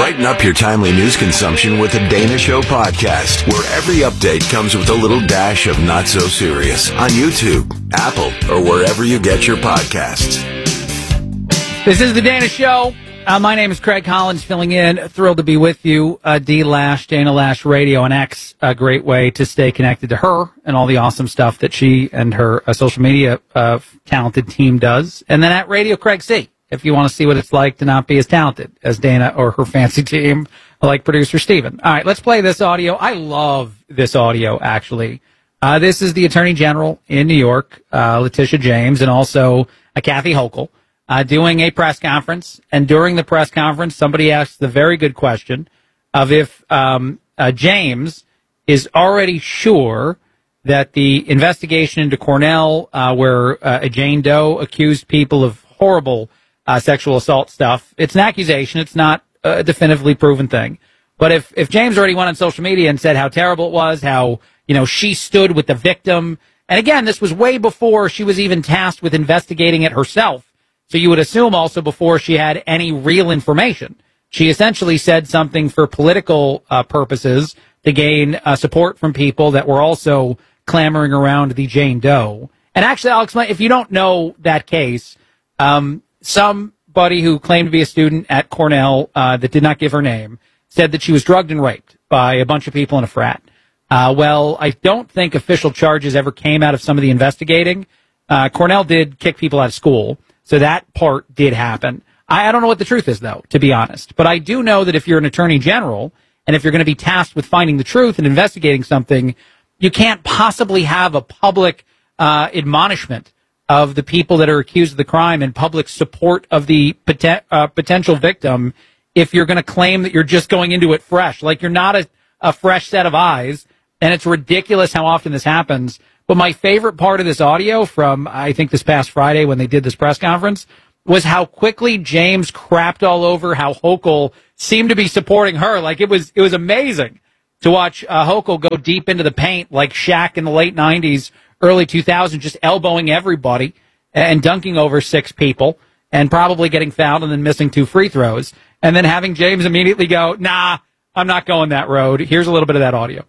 Brighten up your timely news consumption with the Dana Show podcast, where every update comes with a little dash of not so serious on YouTube, Apple, or wherever you get your podcasts. This is the Dana Show. My name is Craig Collins, filling in. Thrilled to be with you. D-Lash, Dana Lash Radio on X. A great way to stay connected to her and all the awesome stuff that she and her social media talented team does. And then at Radio Craig C, if you want to see what it's like to not be as talented as Dana or her fancy team, like producer Steven. All right, let's play this audio. I love this audio, actually. This is the Attorney General in New York, Letitia James, and also Kathy Hochul, doing a press conference. And during the press conference, somebody asked the very good question of if James is already sure that the investigation into Cornell, where a Jane Doe accused people of horrible sexual assault stuff. It's an accusation. It's not a definitively proven thing. But if James already went on social media and said how terrible it was, how, she stood with the victim. And again, this was way before she was even tasked with investigating it herself. So you would assume also before she had any real information. She essentially said something for political purposes to gain support from people that were also clamoring around the Jane Doe. And actually, I'll explain, if you don't know that case, somebody who claimed to be a student at Cornell that did not give her name said that she was drugged and raped by a bunch of people in a frat. Well, I don't think official charges ever came out of some of the investigating. Cornell did kick people out of school, so that part did happen. I don't know what the truth is, though, to be honest. But I do know that if you're an attorney general and if you're going to be tasked with finding the truth and investigating something, you can't possibly have a public admonishment of the people that are accused of the crime and public support of the potential victim if you're going to claim that you're just going into it fresh. Like, you're not a fresh set of eyes, and it's ridiculous how often this happens. But my favorite part of this audio from, I think, this past Friday when they did this press conference was how quickly James crapped all over how Hochul seemed to be supporting her. Like, it was amazing to watch Hochul go deep into the paint like Shaq in the late 90s, early 2000s, just elbowing everybody and dunking over 6 people and probably getting fouled and then missing 2 free throws. And then having James immediately go, nah, I'm not going that road. Here's a little bit of that audio.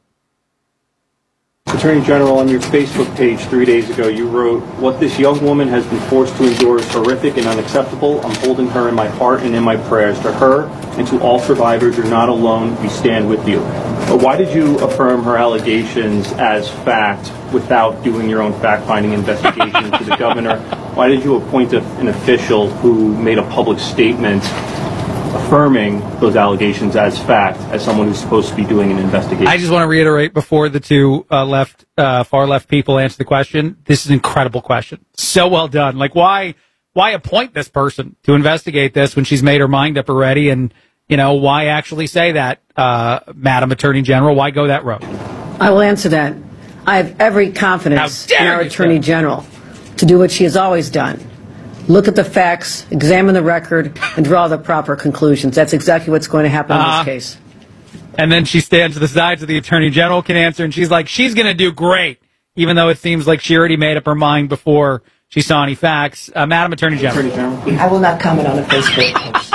Attorney General, on your Facebook page 3 days ago, you wrote, "What this young woman has been forced to endure is horrific and unacceptable. I'm holding her in my heart and in my prayers. To her and to all survivors, you're not alone. We stand with you." Why did you affirm her allegations as fact without doing your own fact-finding investigation to the governor? Why did you appoint an official who made a public statement affirming those allegations as fact, as someone who's supposed to be doing an investigation? I just want to reiterate before the two far left people answer the question, this is an incredible question. So well done. Like, why appoint this person to investigate this when she's made her mind up already? And, why actually say that, Madam Attorney General? Why go that road? I will answer that. I have every confidence in our Attorney General to do what she has always done. Look at the facts, examine the record, and draw the proper conclusions. That's exactly what's going to happen in this case. And then she stands to the side so the Attorney General can answer, and she's like, she's going to do great, even though it seems like she already made up her mind before she saw any facts. Madam Attorney General. I will not comment on a Facebook post.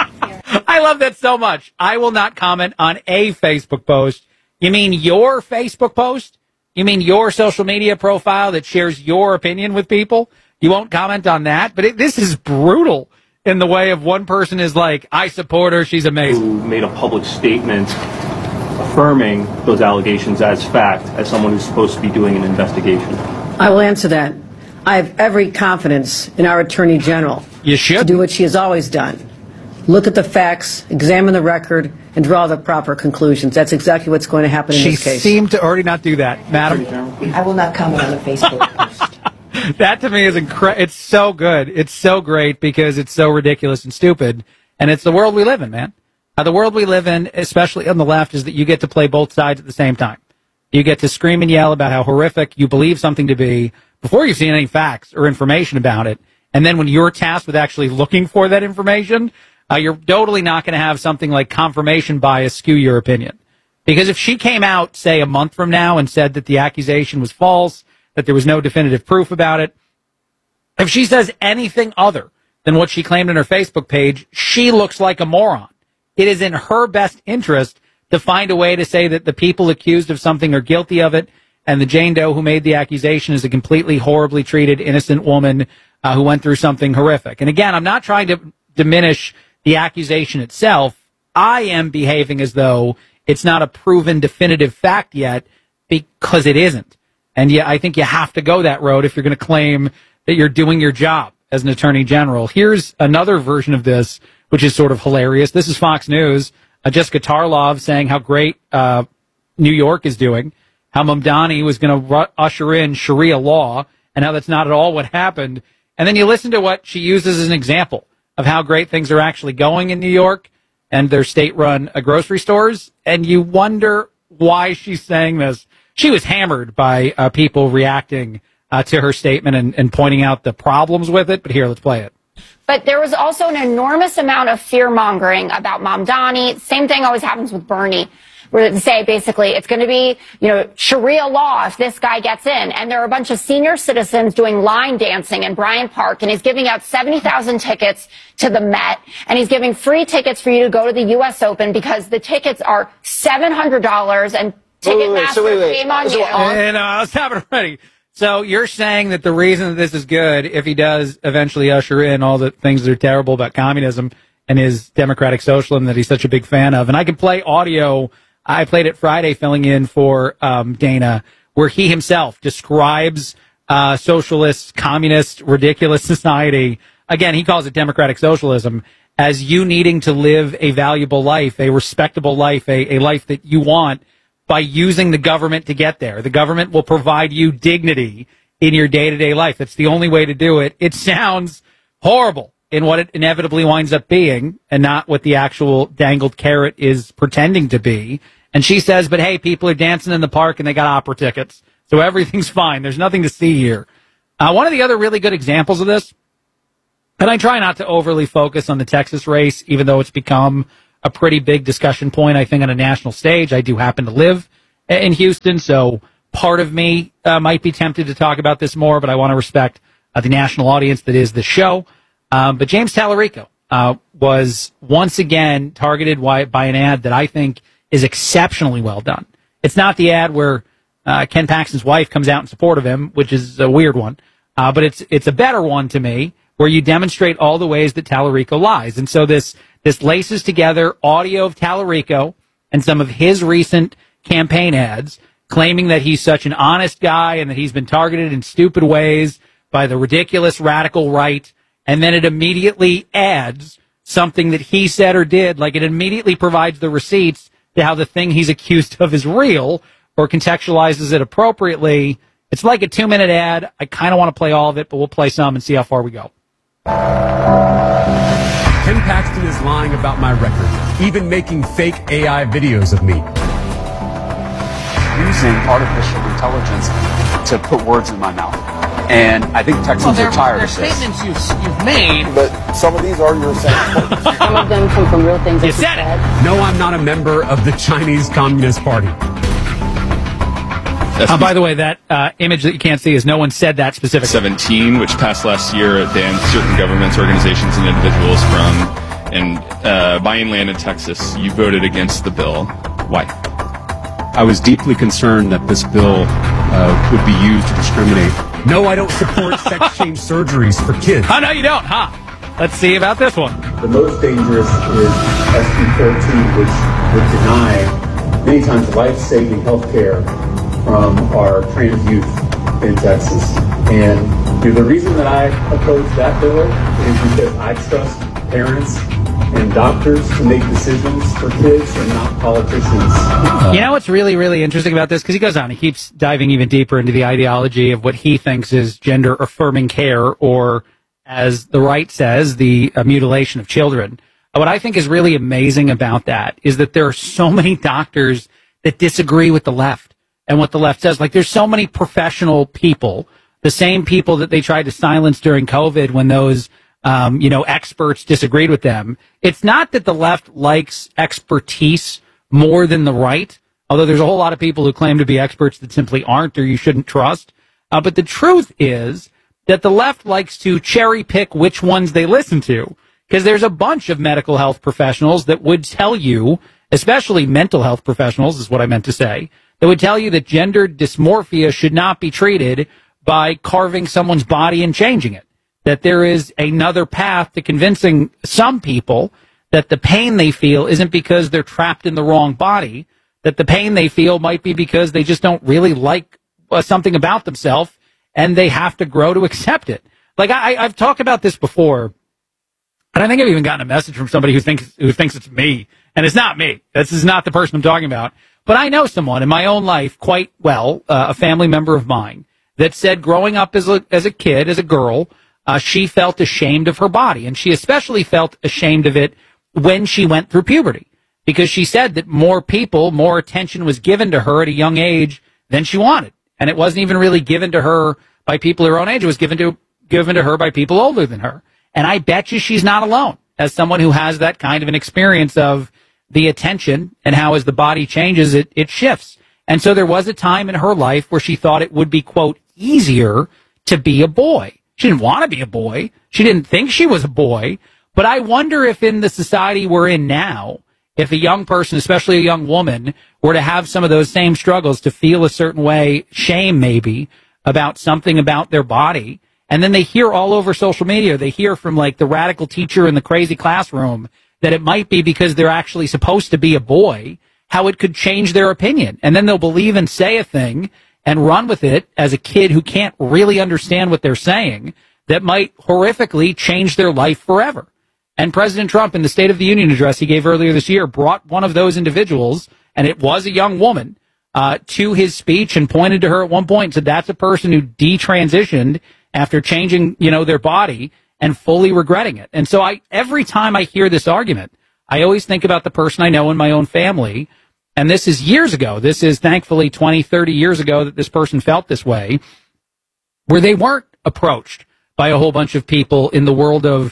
I love that so much. I will not comment on a Facebook post. You mean your Facebook post? You mean your social media profile that shares your opinion with people? You won't comment on that? But this is brutal in the way of one person is like, I support her, she's amazing. Who made a public statement affirming those allegations as fact, as someone who's supposed to be doing an investigation? I will answer that. I have every confidence in our Attorney General to do what she has always done. Look at the facts, examine the record, and draw the proper conclusions. That's exactly what's going to happen in this case. She seemed to already not do that, Madam. I will not comment on a Facebook post. That to me is incredible. It's so good. It's so great because it's so ridiculous and stupid. And it's the world we live in, man. The world we live in, especially on the left, is that you get to play both sides at the same time. You get to scream and yell about how horrific you believe something to be before you've seen any facts or information about it. And then when you're tasked with actually looking for that information, you're totally not going to have something like confirmation bias skew your opinion. Because if she came out, say, a month from now and said that the accusation was false, that there was no definitive proof about it, if she says anything other than what she claimed on her Facebook page, she looks like a moron. it is in her best interest to find a way to say that the people accused of something are guilty of it, and the Jane Doe who made the accusation is a completely horribly treated innocent woman who went through something horrific. And again, I'm not trying to diminish the accusation itself. I am behaving as though it's not a proven definitive fact yet, because it isn't. And yeah, I think you have to go that road if you're going to claim that you're doing your job as an attorney general. Here's another version of this, which is sort of hilarious. This is Fox News. Jessica Tarlov saying how great New York is doing, how Mamdani was going to usher in Sharia law, and how that's not at all what happened. And then you listen to what she uses as an example of how great things are actually going in New York and their state-run grocery stores, and you wonder why she's saying this. She was hammered by people reacting to her statement and pointing out the problems with it, but here, let's play it. But there was also an enormous amount of fear-mongering about Mamdani. Same thing always happens with Bernie, where they say basically it's going to be, Sharia law if this guy gets in. And there are a bunch of senior citizens doing line dancing in Bryant Park, and he's giving out 70,000 tickets to the Met, and he's giving free tickets for you to go to the U.S. Open because the tickets are $700 and Ticketmaster came on you. And I was having it ready. So you're saying that the reason that this is good, if he does eventually usher in all the things that are terrible about communism and his democratic socialism that he's such a big fan of, and I can play audio. I played it Friday filling in for Dana, where he himself describes socialist, communist, ridiculous society. Again, he calls it democratic socialism as you needing to live a valuable life, a respectable life, a life that you want, by using the government to get there. The government will provide you dignity in your day-to-day life. That's the only way to do it. It sounds horrible in what it inevitably winds up being and not what the actual dangled carrot is pretending to be. And she says, but hey, people are dancing in the park and they got opera tickets, so everything's fine. There's nothing to see here. One of the other really good examples of this, and I try not to overly focus on the Texas race, even though it's become a pretty big discussion point, I think, on a national stage. I do happen to live in Houston, so part of me might be tempted to talk about this more, but I want to respect the national audience that is the show. But James Tallarico was once again targeted by an ad that I think is exceptionally well done. It's not the ad where Ken Paxton's wife comes out in support of him, which is a weird one, but it's a better one to me, where you demonstrate all the ways that Tallarico lies. And so this laces together audio of Tallarico and some of his recent campaign ads claiming that he's such an honest guy and that he's been targeted in stupid ways by the ridiculous radical right. And then it immediately adds something that he said or did, like it immediately provides the receipts to how the thing he's accused of is real or contextualizes it appropriately. It's like a 2-minute ad. I kind of want to play all of it, but we'll play some and see how far we go. Ken Paxton is lying about my record, even making fake AI videos of me. Using artificial intelligence to put words in my mouth. And I think Texans are tired of this. They're statements you've made. But some of these are your saying. Some of them come from real things that you said. No, I'm not a member of the Chinese Communist Party. By the way, that image that you can't see is no one said that specifically. 17, which passed last year, banned certain governments, organizations, and individuals from buying land in Texas. You voted against the bill. Why? I was deeply concerned that this bill would be used to discriminate. No, I don't support sex change surgeries for kids. Oh, no, you don't, huh? Let's see about this one. The most dangerous is SB 13, which would deny many times life-saving health care from our trans youth in Texas. And the reason that I oppose that bill is because I trust parents and doctors to make decisions for kids and not politicians. You know what's really, really interesting about this? Because he goes on, he keeps diving even deeper into the ideology of what he thinks is gender-affirming care, or, as the right says, the mutilation of children. What I think is really amazing about that is that there are so many doctors that disagree with the left and what the left says. Like, there's so many professional people, the same people that they tried to silence during COVID when those experts disagreed with them. It's not that the left likes expertise more than the right, although there's a whole lot of people who claim to be experts that simply aren't or you shouldn't trust. But the truth is that the left likes to cherry pick which ones they listen to. Because there's a bunch of medical health professionals that would tell you, especially mental health professionals is what I meant to say, that would tell you that gender dysmorphia should not be treated by carving someone's body and changing it. That there is another path to convincing some people that the pain they feel isn't because they're trapped in the wrong body, that the pain they feel might be because they just don't really like something about themselves and they have to grow to accept it. Like I've talked about this before, and I think I've even gotten a message from somebody who thinks it's me, and it's not me. This is not the person I'm talking about. But I know someone in my own life quite well, a family member of mine, that said growing up as a kid, as a girl, she felt ashamed of her body, and she especially felt ashamed of it when she went through puberty, because she said that more attention was given to her at a young age than she wanted, and it wasn't even really given to her by people her own age. It was given to her by people older than her. And I bet you she's not alone as someone who has that kind of an experience of the attention and how as the body changes, it shifts. And so there was a time in her life where she thought it would be, quote, easier to be a boy. She didn't want to be a boy. She didn't think she was a boy. But I wonder if in the society we're in now, if a young person, especially a young woman, were to have some of those same struggles, to feel a certain way, shame maybe, about something about their body, and then they hear all over social media, they hear from like the radical teacher in the crazy classroom that it might be because they're actually supposed to be a boy, how it could change their opinion. And then they'll believe and say a thing and run with it as a kid who can't really understand what they're saying, that might horrifically change their life forever. And President Trump, in the State of the Union address he gave earlier this year, brought one of those individuals, and it was a young woman, to his speech and pointed to her at one point and said, that's a person who detransitioned after changing, their body and fully regretting it. And so every time I hear this argument, I always think about the person I know in my own family. And this is years ago. This is thankfully 20, 30 years ago that this person felt this way, where they weren't approached by a whole bunch of people in the world of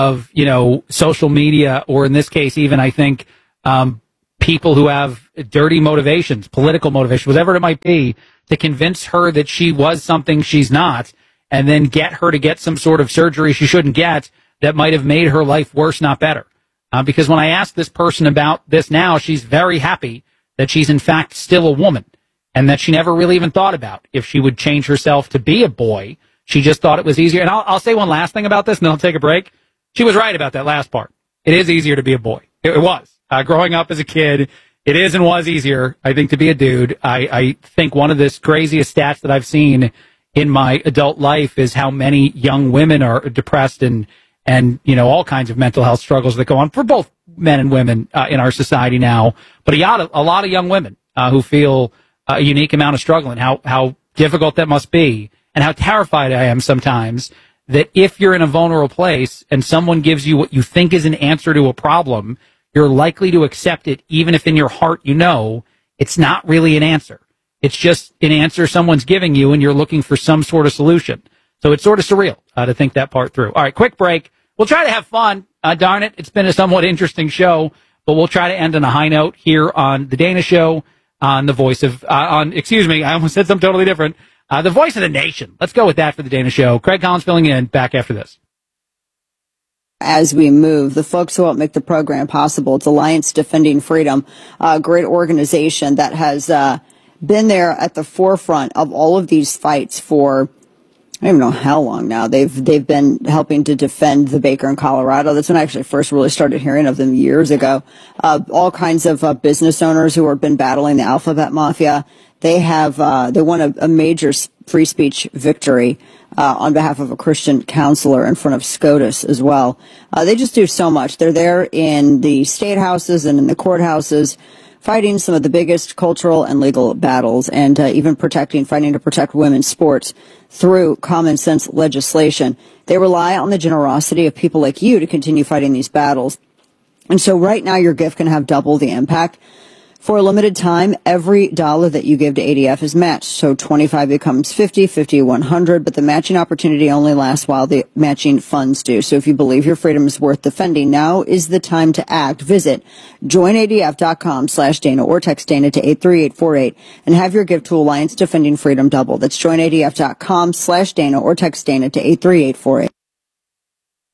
social media, or in this case, even I think, people who have dirty motivations, political motivations, whatever it might be, to convince her that she was something she's not, and then get her to get some sort of surgery she shouldn't get that might have made her life worse, not better. Because when I ask this person about this now, she's very happy that she's in fact still a woman, and that she never really even thought about if she would change herself to be a boy. She just thought it was easier. And I'll say one last thing about this, and then I'll take a break. She was right about that last part. It is easier to be a boy. It was. Growing up as a kid, it is and was easier, I think, to be a dude. I think one of the craziest stats that I've seen in my adult life is how many young women are depressed and all kinds of mental health struggles that go on for both men and women in our society now. But a lot of young women who feel a unique amount of struggle, and how difficult that must be, and how terrified I am sometimes that if you're in a vulnerable place and someone gives you what you think is an answer to a problem, you're likely to accept it, even if in your heart it's not really an answer. It's just an answer someone's giving you, and you're looking for some sort of solution. So it's sort of surreal to think that part through. All right, quick break. We'll try to have fun. Darn it, it's been a somewhat interesting show, but we'll try to end on a high note here on The Dana Show, on the voice of, I almost said something totally different. The voice of the nation. Let's go with that for The Dana Show. Craig Collins filling in, back after this. As we move, the folks who help make the program possible, it's Alliance Defending Freedom, a great organization that has been there at the forefront of all of these fights for, I don't even know how long now. They've been helping to defend the baker in Colorado. That's when I actually first really started hearing of them years ago. All kinds of business owners who have been battling the alphabet mafia. They won a major free speech victory on behalf of a Christian counselor in front of SCOTUS as well. They just do so much. They're there in the state houses and in the courthouses, fighting some of the biggest cultural and legal battles, and even fighting to protect women's sports through common sense legislation. They rely on the generosity of people like you to continue fighting these battles. And so right now your gift can have double the impact. For a limited time, every dollar that you give to ADF is matched. So 25 becomes 50, 50, 100, but the matching opportunity only lasts while the matching funds do. So if you believe your freedom is worth defending, now is the time to act. Visit joinadf.com/Dana or text Dana to 83848 and have your gift to Alliance Defending Freedom double. That's joinadf.com/Dana or text Dana to 83848.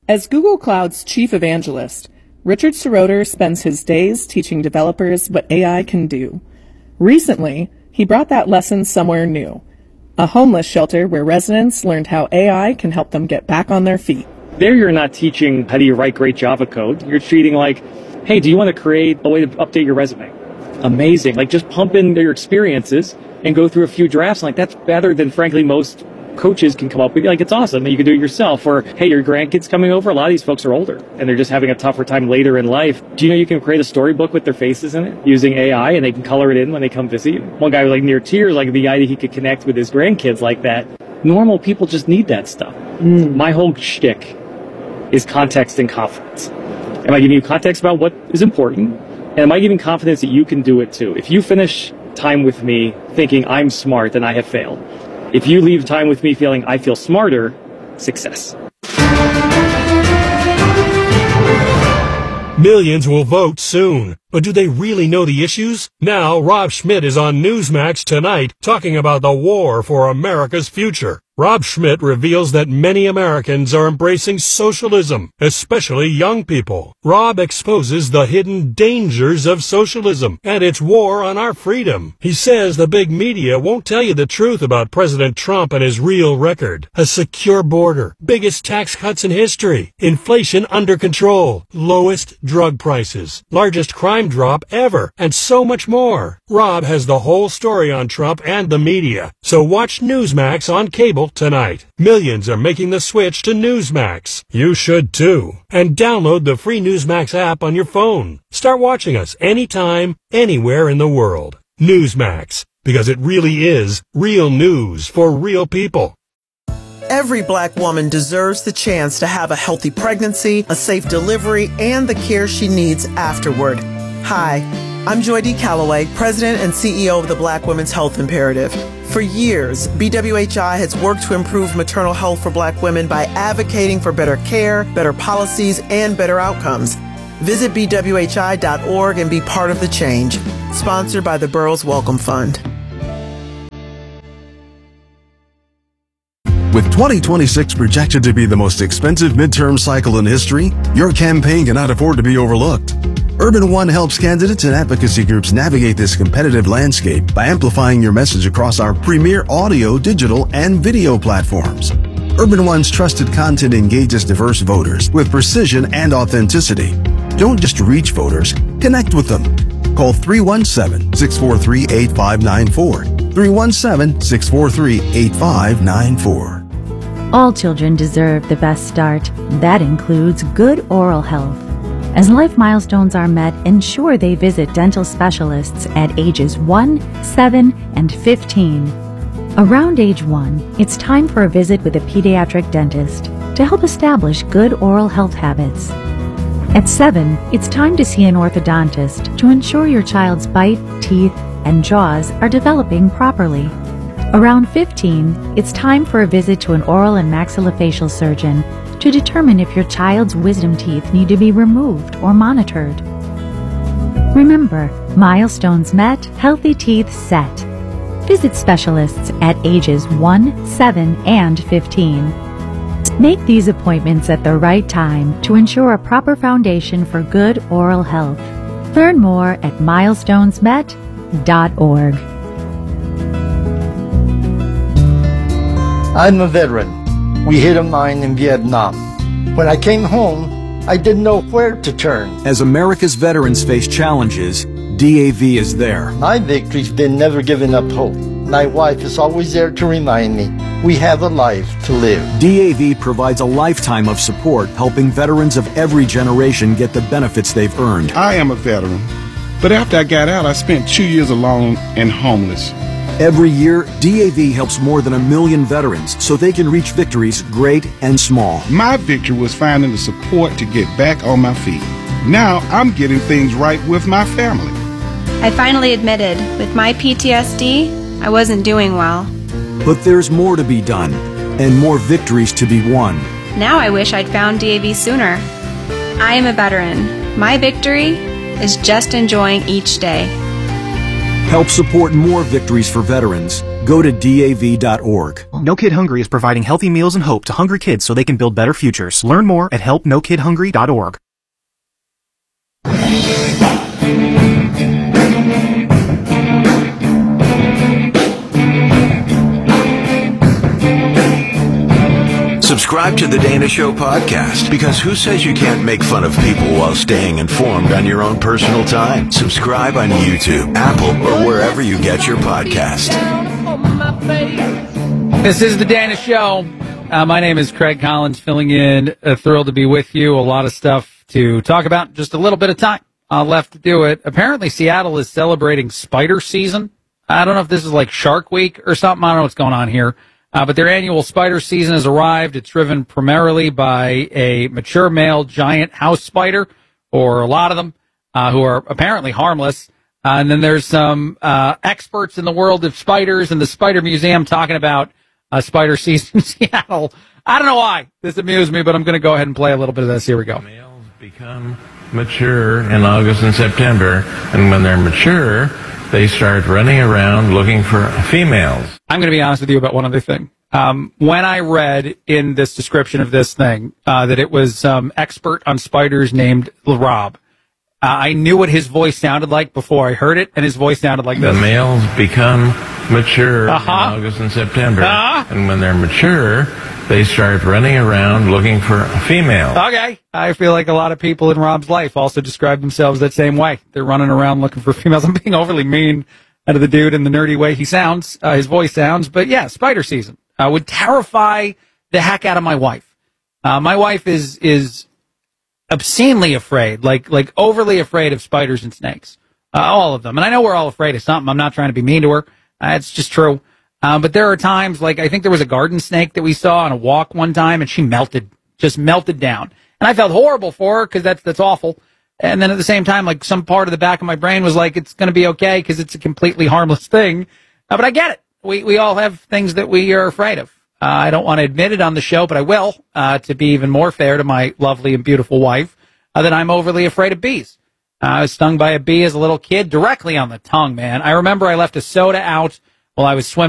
As Google Cloud's chief evangelist, Richard Seroter spends his days teaching developers what AI can do. Recently, he brought that lesson somewhere new, a homeless shelter where residents learned how AI can help them get back on their feet. There you're not teaching how do you write great Java code. You're treating like, hey, do you want to create a way to update your resume? Amazing. Like, just pump in your experiences and go through a few drafts. Like, that's better than, frankly, most coaches can come up with. Like, it's awesome that you can do it yourself. Or, hey, your grandkids coming over. A lot of these folks are older and they're just having a tougher time later in life. Do you know you can create a storybook with their faces in it using AI, and they can color it in when they come visit you? One guy was like near tears, like the idea he could connect with his grandkids like that. Normal people just need that stuff. My whole shtick is context and confidence. Am I giving you context about what is important? And am I giving confidence that you can do it too? If you finish time with me thinking I'm smart, then I have failed. If you leave time with me feeling I feel smarter, success. Millions will vote soon, but do they really know the issues? Now, Rob Schmidt is on Newsmax tonight talking about the war for America's future. Rob Schmidt reveals that many Americans are embracing socialism, especially young people. Rob exposes the hidden dangers of socialism and its war on our freedom. He says the big media won't tell you the truth about President Trump and his real record. A secure border, biggest tax cuts in history, inflation under control, lowest drug prices, largest crime drop ever, and so much more. Rob has the whole story on Trump and the media, so watch Newsmax on cable tonight. Millions are making the switch to Newsmax. You should too. And download the free Newsmax app on your phone. Start watching us anytime, anywhere in the world. Newsmax, because it really is real news for real people. Every Black woman deserves the chance to have a healthy pregnancy, a safe delivery, and the care she needs afterward. Hi, I'm Joy D. Calloway, President and CEO of the Black Women's Health Imperative. For years, BWHI has worked to improve maternal health for Black women by advocating for better care, better policies, and better outcomes. Visit BWHI.org and be part of the change. Sponsored by the Burroughs Welcome Fund. With 2026 projected to be the most expensive midterm cycle in history, your campaign cannot afford to be overlooked. Urban One helps candidates and advocacy groups navigate this competitive landscape by amplifying your message across our premier audio, digital, and video platforms. Urban One's trusted content engages diverse voters with precision and authenticity. Don't just reach voters, connect with them. Call 317-643-8594. 317-643-8594. All children deserve the best start. That includes good oral health. As life milestones are met, ensure they visit dental specialists at ages 1, 7, and 15. Around age 1, it's time for a visit with a pediatric dentist to help establish good oral health habits. At 7, it's time to see an orthodontist to ensure your child's bite, teeth, and jaws are developing properly. Around 15, it's time for a visit to an oral and maxillofacial surgeon to determine if your child's wisdom teeth need to be removed or monitored. Remember, milestones met, healthy teeth set. Visit specialists at ages 1, 7, and 15. Make these appointments at the right time to ensure a proper foundation for good oral health. Learn more at milestonesmet.org. I'm a veteran. We hit a mine in Vietnam. When I came home, I didn't know where to turn. As America's veterans face challenges, DAV is there. My victory's been never giving up hope. My wife is always there to remind me we have a life to live. DAV provides a lifetime of support, helping veterans of every generation get the benefits they've earned. I am a veteran, but after I got out, I spent 2 years alone and homeless. Every year, DAV helps more than 1 million veterans so they can reach victories great and small. My victory was finding the support to get back on my feet. Now I'm getting things right with my family. I finally admitted, with my PTSD, I wasn't doing well. But there's more to be done, and more victories to be won. Now I wish I'd found DAV sooner. I am a veteran. My victory is just enjoying each day. Help support more victories for veterans. Go to DAV.org. No Kid Hungry is providing healthy meals and hope to hungry kids so they can build better futures. Learn more at helpnokidhungry.org. Subscribe to The Dana Show podcast, because who says you can't make fun of people while staying informed on your own personal time? Subscribe on YouTube, Apple, or wherever you get your podcast. This is The Dana Show. My name is Craig Collins, filling in. Thrilled to be with you. A lot of stuff to talk about. Just a little bit of time left to do it. Apparently, Seattle is celebrating spider season. I don't know if this is like Shark Week or something. I don't know what's going on here. But their annual spider season has arrived. It's driven primarily by a mature male giant house spider, or a lot of them, who are apparently harmless. And then there's some experts in the world of spiders and the Spider Museum talking about spider season in Seattle. I don't know why this amused me, but I'm going to go ahead and play a little bit of this. Here we go. Males become mature in August and September, and when they're mature, they start running around looking for females. I'm going to be honest with you about one other thing. When I read in this description of this thing that it was some expert on spiders named Rob, I knew what his voice sounded like before I heard it, and his voice sounded like this. The males become mature in August and September, and when they're mature, they start running around looking for females. Okay. I feel like a lot of people in Rob's life also describe themselves that same way. They're running around looking for females. I'm being overly mean to the dude in the nerdy way he sounds, his voice sounds. But yeah, spider season would terrify the heck out of my wife. My wife is obscenely afraid, like overly afraid of spiders and snakes. All of them. And I know we're all afraid of something. I'm not trying to be mean to her. It's just true. But there are times, like I think there was a garden snake that we saw on a walk one time, and she just melted down. And I felt horrible for her, because that's awful. And then at the same time, like some part of the back of my brain was like, it's going to be okay because it's a completely harmless thing. But I get it. We all have things that we are afraid of. I don't want to admit it on the show, but I will, to be even more fair to my lovely and beautiful wife, that I'm overly afraid of bees. I was stung by a bee as a little kid, directly on the tongue, man. I remember I left a soda out while I was swimming